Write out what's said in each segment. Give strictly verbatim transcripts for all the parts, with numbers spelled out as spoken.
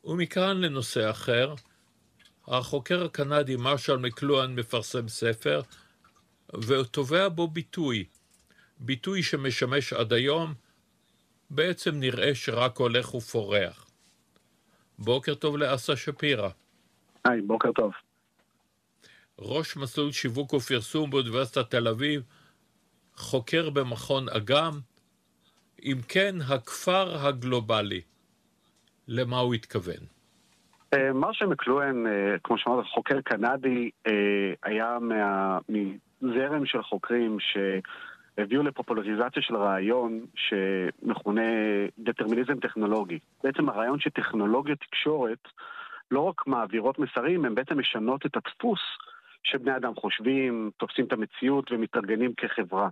ומכאן לנושא אחר, החוקר הקנדי מרשל מקלוהן מפרסם ספר, ותובע בו ביטוי, ביטוי שמשמש עד היום, בעצם נראה שרק הולך ופורח. בוקר טוב לאסא שפירא. היי, בוקר טוב. ראש מסלול שיווק ופרסום באוניברסיטת תל אביב, חוקר במכון אגם. אם כן, הכפר הגלובלי, למה הוא התכוון? מרשל מקלוהן, כמו שאמרת, חוקר קנדי, היה מזרם של חוקרים שהביאו לפופולריזציה של רעיון שמכונה דטרמיניזם טכנולוגי. בעצם הרעיון שטכנולוגיות תקשורת לא רק מעבירות מסרים, הן בעצם משנות את הדפוס שבני אדם חושבים, תופסים את המציאות ומתארגנים כחברה.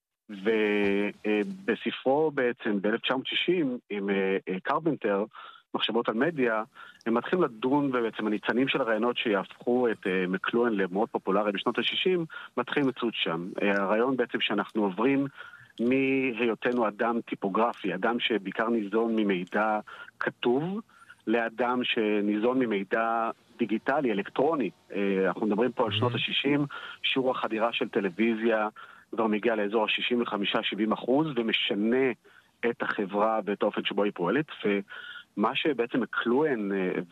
ובספרו בעצם ב-אלף תשע מאות שישים עם קרפנטר, מחשבות על מדיה, הם מתחילים לדון בעצם הניצנים של הרעיונות שיהפכו את מקלוהן למאוד פופולרי בשנות ה-שישים, מתחילים לצוד שם. הרעיון בעצם שאנחנו עוברים מהיותנו אדם טיפוגרפי, אדם שבעיקר ניזון ממידע כתוב, לאדם שניזון ממידע דיגיטלי, אלקטרוני. אנחנו מדברים פה על שנות ה-שישים, שיעור החדירה של טלוויזיה כבר מגיע לאזור ה-שישים וחמישה עד שבעים אחוז, ומשנה את החברה ואת האופן שבו היא פועלת, ומה שבעצם מקלוהן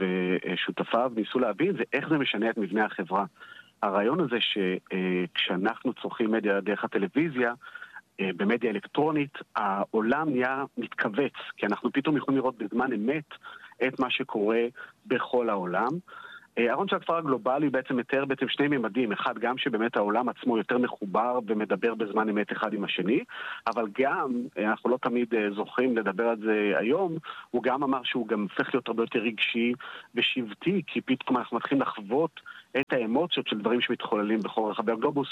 ושותפיו ניסו להבין זה איך זה משנה את מבנה החברה. הרעיון הזה שכשאנחנו צורכים מדיה דרך הטלוויזיה, במדיה אלקטרונית, העולם נהיה מתכווץ, כי אנחנו פתאום יכולים לראות בזמן אמת את מה שקורה בכל העולם. הרעיון של הכפר הגלובלי בעצם מתאר בעצם שני ממדים, אחד גם שבאמת העולם עצמו יותר מחובר ומדבר בזמן אמת אחד עם השני, אבל גם, אנחנו לא תמיד זוכרים לדבר על זה היום, הוא גם אמר שהוא גם הופך להיות הרבה יותר רגשי ושבטי, כי פתאום אנחנו מתחילים לחוות את האמוציות של דברים שמתחוללים בכל רחבי הגלובוס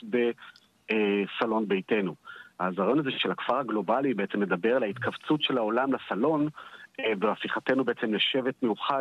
בסלון ביתנו. אז הרעיון הזה של הכפר הגלובלי בעצם מדבר על ההתכווצות של העולם לסלון, והפיכתנו בעצם לשבט מאוחד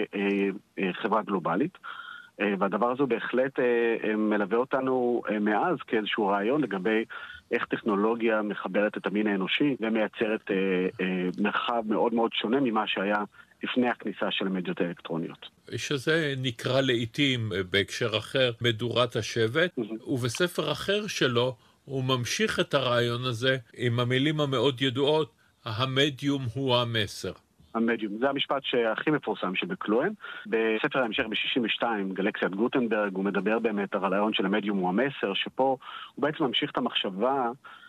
כחברה גלובלית. והדבר הזה בהחלט מלווה אותנו מאז כאיזשהו רעיון לגבי איך טכנולוגיה מחברת את המין האנושי ומייצרת מרחב מאוד מאוד שונה ממה שהיה לפני הכניסה של המדיות האלקטרוניות. שזה נקרא לעתים בהקשר אחר מדורת השבט, ובספר אחר שלו הוא ממשיך את הרעיון הזה עם המילים המאוד ידועות, המדיום הוא המסר. המדיום, זה המשפט שהכי מפורסם שבקלוהן. בספר ההמשך ב-שישים ושתיים, גלקסיית גוטנברג, הוא מדבר באמת על הרעיון של המדיום הוא המסר, שפה הוא בעצם ממשיך את המחשבה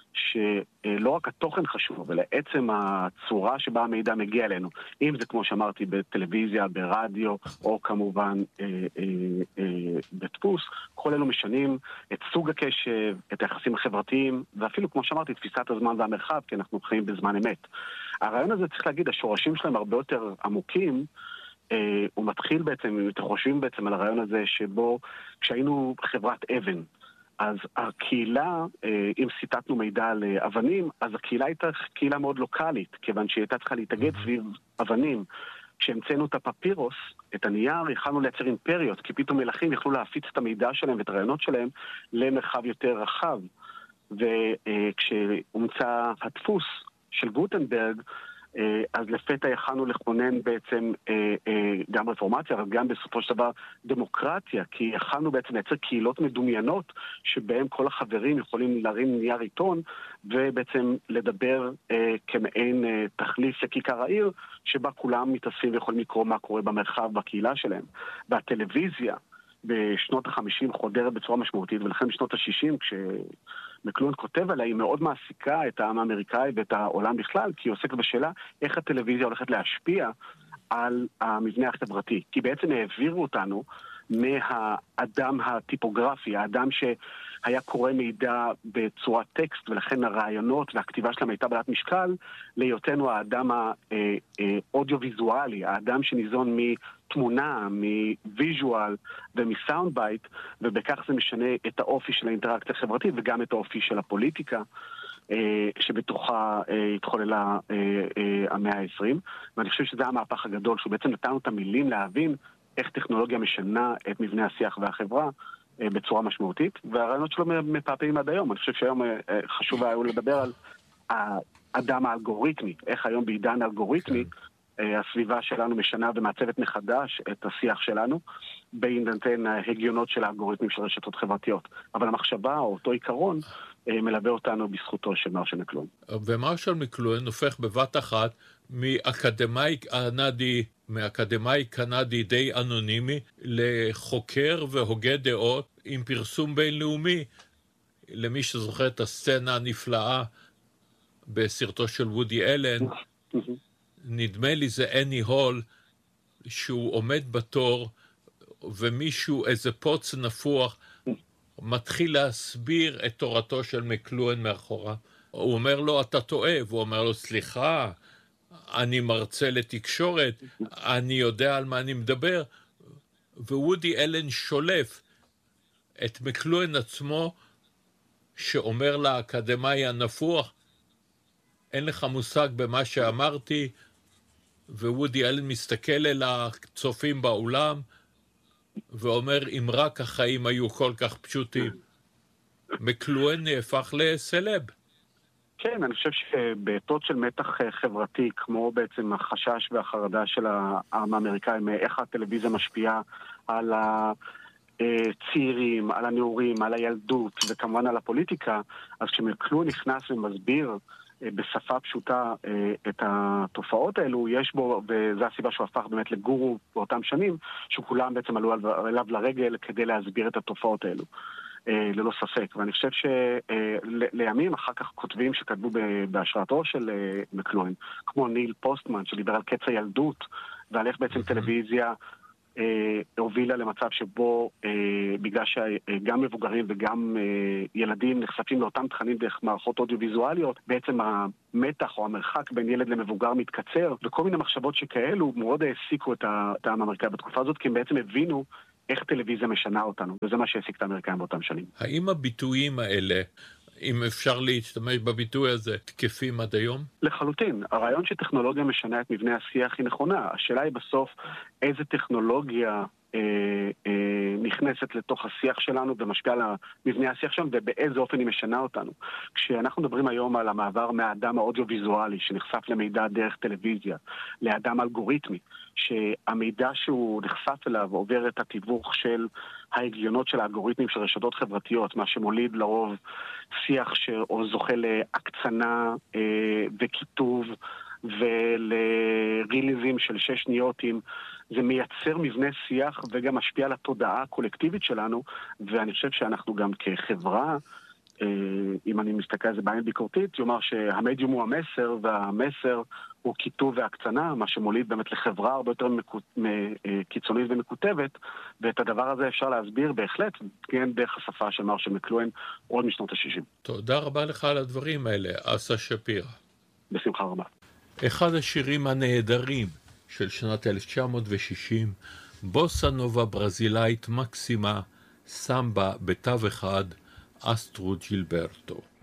שלא רק התוכן חשוב, אבל עצם הצורה שבה המידע מגיע אלינו. אם זה כמו שאמרתי בטלוויזיה, ברדיו, או כמובן אה, אה, אה, בדפוס, כל אלו משנים את סוג הקשב, את היחסים החברתיים, ואפילו כמו שאמרתי, תפיסת הזמן והמרחב, כי אנחנו חיים בזמן אמת. הרעיון הזה צריך להגיד, השורשים שלהם הרבה יותר עמוקים, אה, הוא מתחיל בעצם, אם אתם חושבים בעצם על הרעיון הזה, שבו כשהיינו חברת אבן, אז הקהילה, אם סיטטנו מידע על אבנים, אז הקהילה הייתה קהילה מאוד לוקלית, כיוון שהיא הייתה צריכה להתאגד סביב אבנים. כשהמצאנו את הפפירוס, את הנייר, יכלנו לייצר אימפריות, כי פתאום מלכים יכלו להפיץ את המידע שלהם ואת הרעיונות שלהם למרחב יותר רחב. וכשהומצא הדפוס של גוטנברג, אז לפתע יכלנו לכונן בעצם גם רפורמציה, אבל גם בסופו של דבר דמוקרטיה, כי יכלנו בעצם לייצר קהילות מדומיינות, שבהם כל החברים יכולים להרים נייר עיתון, ובעצם לדבר כמעין תחליף לכיכר העיר, שבה כולם מתאספים ויכולים לקרוא מה קורה במרחב בקהילה שלהם. והטלוויזיה בשנות ה-חמישים חודרת בצורה משמעותית, ולכן בשנות ה-שישים, כשמקלוהן כותב עליה, היא מאוד מעסיקה את העם האמריקאי ואת העולם בכלל, כי היא עוסקת בשאלה איך הטלוויזיה הולכת להשפיע על המבנה החברתי. כי בעצם העבירו אותנו מהאדם הטיפוגרפי, האדם שהיה קורא מידע בצורת טקסט, ולכן הרעיונות והכתיבה שלהם הייתה בעלת משקל, להיותנו האדם האודיו-ויזואלי, האדם שניזון מתמונה, מוויז'ואל ומסאונד בייט, ובכך זה משנה את האופי של האינטראקציה החברתית וגם את האופי של הפוליטיקה, שבתוכה התחוללה המאה ה-עשרים. ואני חושב שזה המהפך הגדול, שהוא בעצם נתנו את המילים להבין איך טכנולוגיה משנה את מבנה השיח והחברה בצורה משמעותית, והרעיונות שלו מפעפעים עד היום. אני חושב שהיום חשוב היה לדבר על האדם האלגוריתמי, איך היום בעידן האלגוריתמי הסביבה שלנו משנה ומעצבת מחדש את השיח שלנו, בהינתן ההגיונות של האלגוריתמים של רשתות חברתיות. אבל המחשבה או אותו עיקרון מלווה אותנו בזכותו של מרשל מקלוהן. ומרשל מקלוהן הופך בבת אחת מאקדמאי קנדי, מאקדמאי קנדי די אנונימי, לחוקר והוגה דעות עם פרסום בינלאומי. למי שזוכר את הסצנה הנפלאה בסרטו של וודי אלן, נדמה לי זה אני הול, שהוא עומד בתור ומישהו, איזה פוץ נפוח, מתחיל להסביר את תורתו של מקלוהן מאחורה. הוא אומר לו, אתה טועה, והוא אומר לו, סליחה, אני מרצה לתקשורת, אני יודע על מה אני מדבר. ווודי אלן שולף את מקלוהן עצמו, שאומר לאקדמאי הנפוח, אין לך מושג במה שאמרתי, ווודי אלן מסתכל אל הצופים באולם, ואומר, אם רק החיים היו כל כך פשוטים. מקלוהן נהפך לסלב. כן, אני חושב שבעתות של מתח חברתי, כמו בעצם החשש והחרדה של העם האמריקאי, מאיך הטלוויזיה משפיעה על הצעירים, על הנעורים, על הילדות, וכמובן על הפוליטיקה, אז כשמקלוהן נכנס ומסביר בשפה פשוטה את התופעות האלו, יש בו, וזו הסיבה שהוא הפך באמת לגורו באותם שנים, שכולם בעצם עלו אליו לרגל כדי להסביר את התופעות האלו, ללא ספק. ואני חושב שלימים אחר כך כותבים שכתבו בהשראתו של מקלוהן, כמו ניל פוסטמן שדיבר על קץ הילדות, ועל איך בעצם טלוויזיה הובילה למצב שבו בגלל שגם מבוגרים וגם ילדים נחשפים לאותם תכנים דרך מערכות אודיו-ויזואליות, בעצם המתח או המרחק בין ילד למבוגר מתקצר, וכל מיני מחשבות שכאלו מאוד העסיקו את העם האמריקאי בתקופה הזאת, כי הם בעצם הבינו איך טלוויזיה משנה אותנו, וזה מה שהעסיק את האמריקאים באותם שנים. האם הביטויים האלה, אם אפשר להשתמש בביטוי הזה, תקפים עד היום? לחלוטין. הרעיון שטכנולוגיה משנה את מבנה השיח היא נכונה. השאלה היא בסוף איזה טכנולוגיה אה, אה, נכנסת לתוך השיח שלנו ומשפיעה על מבנה השיח שלנו ובאיזה אופן היא משנה אותנו. כשאנחנו מדברים היום על המעבר מהאדם האודיו-ויזואלי שנחשף למידע דרך טלוויזיה, לאדם אלגוריתמי, שהמידע שהוא נחשף אליו עובר את התיווך של ההגיונות של האלגוריתמים של רשתות חברתיות, מה שמוליד לרוב שיח שזוכה להקצנה אה, וכיתוב ולריליזם של שש שניותים. זה מייצר מבנה שיח וגם משפיע על התודעה הקולקטיבית שלנו, ואני חושב שאנחנו גם כחברה, אה, אם אני מסתכל על זה בעין ביקורתית, יאמר שהמדיום הוא המסר, והמסר הוא כיתוב והקצנה, מה שמוליד באמת לחברה הרבה יותר קיצונית ומקוטבת, ואת הדבר הזה אפשר להסביר בהחלט, כן, דרך השפה של מרשל מקלוהן עוד משנות ה-שישים. תודה רבה לך על הדברים האלה, אסא שפירא. בשמחה רבה. אחד השירים הנהדרים של שנת אלף תשע מאות ושישים, בוסה נובה ברזילאית מקסימה, סמבה בתו אחד, אסטרו ג'ילברטו.